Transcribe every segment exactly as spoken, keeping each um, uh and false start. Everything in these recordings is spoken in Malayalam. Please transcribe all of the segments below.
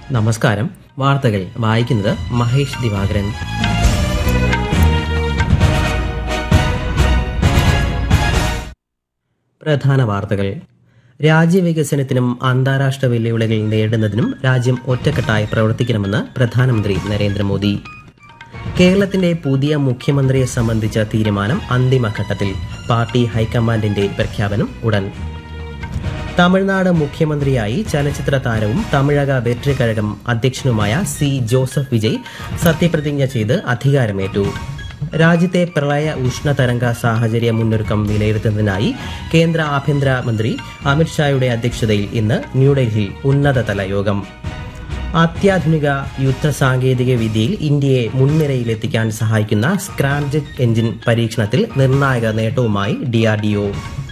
നമസ്കാരം. വാർത്തകൾ വായിക്കുന്നത് മഹേഷ് ദിവാകരൻ. പ്രധാന വാർത്തകൾ. രാജ്യവികസനത്തിനും അന്താരാഷ്ട്ര വെല്ലുവിളികൾ നേരിടുന്നതിനും രാജ്യം ഒറ്റക്കെട്ടായി പ്രവർത്തിക്കണമെന്ന് പ്രധാനമന്ത്രി നരേന്ദ്രമോദി. കേരളത്തിന്റെ പുതിയ മുഖ്യമന്ത്രിയെ സംബന്ധിച്ച തീരുമാനം അന്തിമഘട്ടത്തിൽ. പാർട്ടി ഹൈക്കമാൻഡിന്റെ പ്രഖ്യാപനം ഉടൻ. തമിഴ്നാട് മുഖ്യമന്ത്രിയായി ചലച്ചിത്ര താരവും തമിഴക വെട്രിക്കഴകം അധ്യക്ഷനുമായ സി ജോസഫ് വിജയ് സത്യപ്രതിജ്ഞ ചെയ്ത് അധികാരമേറ്റു. രാജ്യത്തെ പ്രളയ ഉഷ്ണതരംഗ സാഹചര്യ മുന്നൊരുക്കം വിലയിരുത്തുന്നതിനായി കേന്ദ്ര ആഭ്യന്തര മന്ത്രി അമിത്ഷായുടെ അധ്യക്ഷതയിൽ ഇന്ന് ന്യൂഡൽഹിയിൽ ഉന്നതതല യോഗം. അത്യാധുനിക യുദ്ധ സാങ്കേതിക വിദ്യയിൽ ഇന്ത്യയെ മുൻനിരയിലെത്തിക്കാൻ സഹായിക്കുന്ന സ്ക്രാംജെറ്റ് എഞ്ചിൻ പരീക്ഷണത്തിൽ നിർണായക നേട്ടവുമായി ഡിആർഡിഒ.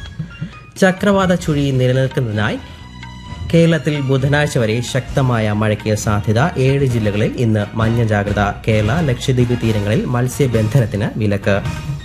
ചക്രവാത ചുഴി നിലനിൽക്കുന്നതിനായി കേരളത്തിൽ ബുധനാഴ്ച വരെ ശക്തമായ മഴയ്ക്ക് സാധ്യത. ഏഴ് ജില്ലകളിൽ ഇന്ന് മഞ്ഞ ജാഗ്രത. കേരള ലക്ഷദ്വീപ് തീരങ്ങളിൽ മത്സ്യബന്ധനത്തിന് വിലക്ക്.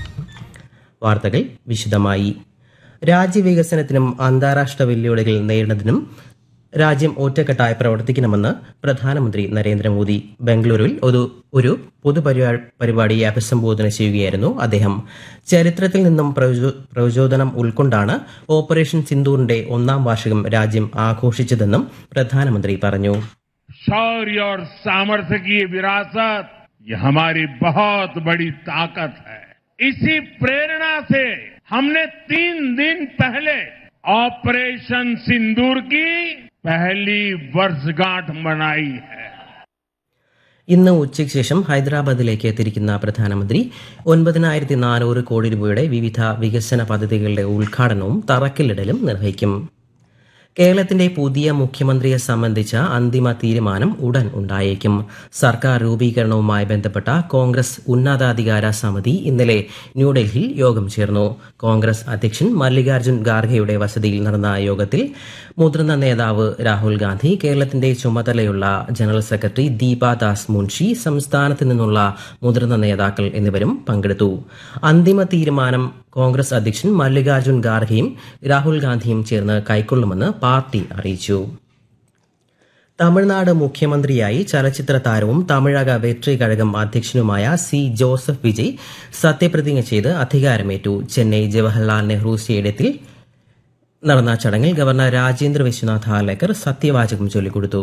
വാർത്തകൾ വിശദമായി. രാജ്യവികസനത്തിനും അന്താരാഷ്ട്ര വെല്ലുവിളികൾ നേരിടുന്നതിനും രാജ്യം ഒറ്റക്കെട്ടായി പ്രവർത്തിക്കണമെന്ന് പ്രധാനമന്ത്രി നരേന്ദ്രമോദി. ബംഗളൂരുവിൽ ഒരു ഒരു പൊതുപരിപാടിയെ അഭിസംബോധന ചെയ്യുകയായിരുന്നു അദ്ദേഹം. ചരിത്രത്തിൽ നിന്നും പ്രചോദനം ഉൾക്കൊണ്ടാണ് ഓപ്പറേഷൻ സിന്ദൂറിന്റെ ഒന്നാം വാർഷികം രാജ്യം ആഘോഷിച്ചതെന്നും പ്രധാനമന്ത്രി പറഞ്ഞു. शौर्य और सामर्थ्य की ये विरासत ये हमारी बहुत बड़ी ताकत है. इसी प्रेरणा से हमने तीन दिन पहले ऑपरेशन सिंदूर की पहली वर्षगांठ मनाई है. ഇന്ന് ഉച്ചയ്ക്ക് ശേഷം ഹൈദരാബാദിലേക്ക് തിരിക്കുന്ന പ്രധാനമന്ത്രി ഒൻപതിനായിരത്തി നാനൂറ് കോടി രൂപയുടെ വിവിധ വികസന പദ്ധതികളുടെ ഉദ്ഘാടനവും തറക്കല്ലിടലും നിർവഹിക്കും. കേരളത്തിന്റെ പുതിയ മുഖ്യമന്ത്രിയെ സംബന്ധിച്ച അന്തിമ തീരുമാനം ഉടൻ ഉണ്ടായേക്കും. സർക്കാർ രൂപീകരണവുമായി ബന്ധപ്പെട്ട കോൺഗ്രസ് ഉന്നതാധികാര സമിതി ഇന്നലെ ന്യൂഡൽഹിയിൽ യോഗം ചേർന്നു. കോൺഗ്രസ് അധ്യക്ഷൻ മല്ലികാർജ്ജുൻ ഖാർഗെയുടെ വസതിയിൽ നടന്ന യോഗത്തിൽ മുതിർന്ന നേതാവ് രാഹുൽ ഗാന്ധി, കേരളത്തിന്റെ ചുമതലയുള്ള ജനറൽ സെക്രട്ടറി ദീപാദാസ് മുൻഷി, സംസ്ഥാനത്ത് നിന്നുള്ള മുതിർന്ന നേതാക്കൾ എന്നിവരും പങ്കെടുത്തു. അന്തിമ തീരുമാനം കോൺഗ്രസ് അധ്യക്ഷൻ മല്ലികാർജ്ജുൻ ഖാർഗെയും രാഹുൽ ഗാന്ധിയും ചേർന്ന് കൈക്കൊള്ളുമെന്ന് പാർട്ടി അറിയിച്ചു. തമിഴ്നാട് മുഖ്യമന്ത്രിയായി ചലച്ചിത്ര താരവും തമിഴക വെട്രിക്കഴകം അധ്യക്ഷനുമായ സി ജോസഫ് വിജയ് സത്യപ്രതിജ്ഞ ചെയ്ത് അധികാരമേറ്റു. ചെന്നൈ ജവഹർലാൽ നെഹ്റു സ്റ്റേഡിയത്തിൽ നടന്ന ചടങ്ങിൽ ഗവർണർ രാജേന്ദ്ര വിശ്വനാഥ് ഹാർലേക്കർ സത്യവാചകം ചൊല്ലിക്കൊടുത്തു.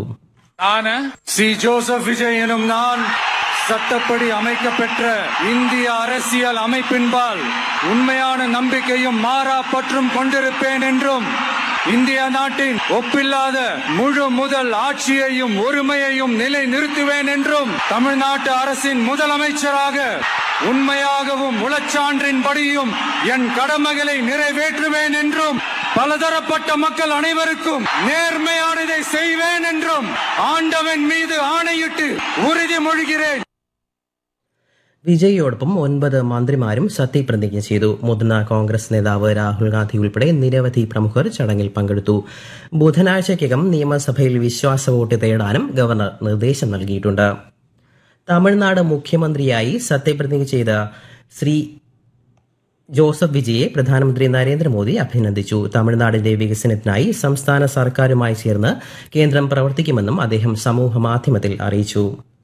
சி ஜோசப் விஜய் எனும் நான் சட்டப்படி அமைக்கப்பெற்ற இந்திய அரசியல் அமைப்பின்பால் உண்மையான நம்பிக்கையும் மாறா பற்றும் கொண்டிருப்பேன் என்றும் இந்திய நாட்டின் ஒப்பில்லாத முழு முதல் ஆட்சியையும் ஒருமையையும் நிலை நிறுத்துவேன் என்றும் தமிழ்நாட்டு அரசின் முதலமைச்சராக உண்மையாகவும் உளச்சான்றின்படியும் என் கடமைகளை நிறைவேற்றுவேன் என்றும் பலதரப்பட்ட மக்கள் அனைவருக்கும் நேர்மையானதை செய்வேன் என்றும் ஆண்டவன் மீது ஆணையிட்டு உறுதிமொழிகிறேன். വിജയിയോടൊപ്പം ഒൻപത് മന്ത്രിമാരും സത്യപ്രതിജ്ഞ ചെയ്തു. മുതിർന്ന കോൺഗ്രസ് നേതാവ് രാഹുൽ ഗാന്ധി ഉൾപ്പെടെ നിരവധി പ്രമുഖർ ചടങ്ങിൽ പങ്കെടുത്തു. ബുധനാഴ്ചയ്ക്കകം നിയമസഭയിൽ വിശ്വാസ വോട്ട് തേടാനും ഗവർണർ നിർദ്ദേശം നൽകിയിട്ടുണ്ട്. തമിഴ്നാട് മുഖ്യമന്ത്രിയായി സത്യപ്രതിജ്ഞ ചെയ്ത ശ്രീ ജോസഫ് വിജയെ പ്രധാനമന്ത്രി നരേന്ദ്രമോദി അഭിനന്ദിച്ചു. തമിഴ്നാടിന്റെ വികസനത്തിനായി സംസ്ഥാന സർക്കാരുമായി ചേർന്ന് കേന്ദ്രം പ്രവർത്തിക്കുമെന്നും അദ്ദേഹം സമൂഹ മാധ്യമത്തിൽ അറിയിച്ചു.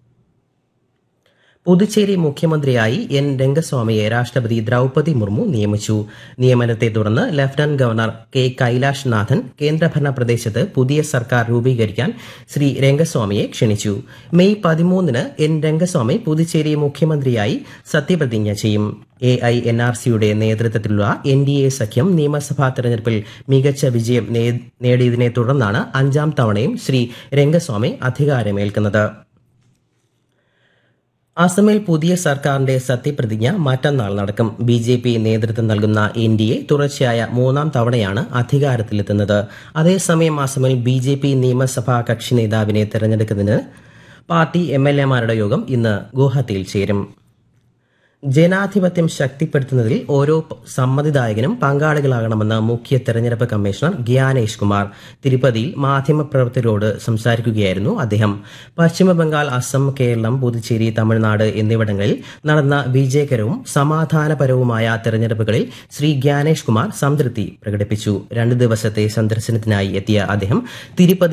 പുതുച്ചേരി മുഖ്യമന്ത്രിയായി എൻ രംഗസ്വാമിയെ രാഷ്ട്രപതി ദ്രൌപതി മുർമു നിയമിച്ചു. നിയമനത്തെ തുടർന്ന് ലഫ്റ്റനന്റ് ഗവർണർ കെ കൈലാഷ് നാഥൻ കേന്ദ്രഭരണ പ്രദേശത്ത് പുതിയ സർക്കാർ രൂപീകരിക്കാൻ ശ്രീ രംഗസ്വാമിയെ ക്ഷണിച്ചു. മെയ് പതിമൂന്നിന് എൻ രംഗസ്വാമി പുതുച്ചേരി മുഖ്യമന്ത്രിയായി സത്യപ്രതിജ്ഞ ചെയ്യും. എ ഐ എൻ ആർ സിയുടെ നേതൃത്വത്തിലുള്ള എൻ ഡി എ സഖ്യം നിയമസഭാ തെരഞ്ഞെടുപ്പിൽ മികച്ച വിജയം നേടിയതിനെ തുടർന്നാണ് അഞ്ചാം തവണയും ശ്രീ രംഗസ്വാമി അധികാരമേൽക്കുന്നത്. അസമിൽ പുതിയ സർക്കാരിന്റെ സത്യപ്രതിജ്ഞ മറ്റന്നാൾ നടക്കും. ബി ജെ പി നേതൃത്വം നൽകുന്ന എൻ ഡി എ തുടർച്ചയായ മൂന്നാം തവണയാണ് അധികാരത്തിലെത്തുന്നത്. അതേസമയം അസമിൽ ബി ജെ പി നിയമസഭാ കക്ഷി നേതാവിനെ തെരഞ്ഞെടുക്കുന്നതിന് പാർട്ടി എം എൽ എമാരുടെ യോഗം ഇന്ന് ഗുവാഹത്തിയിൽ ചേരും. ജനാധിപത്യം ശക്തിപ്പെടുത്തുന്നതിൽ ഓരോ സമ്മതിദായകനും പങ്കാളികളാകണമെന്ന് മുഖ്യ തെരഞ്ഞെടുപ്പ് കമ്മീഷണർ ഗ്യാനേഷ് കുമാർ തിരുപ്പതിയിൽ മാധ്യമപ്രവർത്തകരോട് സംസാരിക്കുകയായിരുന്നു അദ്ദേഹം. പശ്ചിമബംഗാൾ, അസം, കേരളം, പുതുച്ചേരി, തമിഴ്നാട് എന്നിവിടങ്ങളിൽ നടന്ന വിജയകരവും സമാധാനപരവുമായ തെരഞ്ഞെടുപ്പുകളിൽ ശ്രീ ഗ്യാനേഷ് കുമാർ സംതൃപ്തി പ്രകടിപ്പിച്ചു. രണ്ട് ദിവസത്തെ സന്ദർശനത്തിനായി എത്തിയ അദ്ദേഹം തിരുപ്പതി